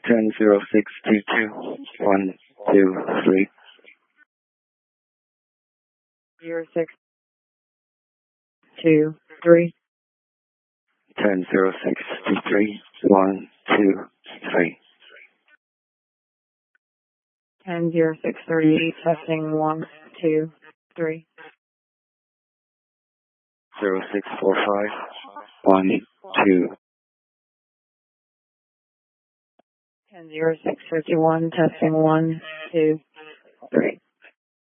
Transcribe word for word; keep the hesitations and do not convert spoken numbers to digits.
ten zero six two two one two three. Zero six two three. Ten zero six two three one two three. Ten zero six thirty eight. Testing one two three. Zero six four five one two. Ten zero six fifty one. Testing one two three.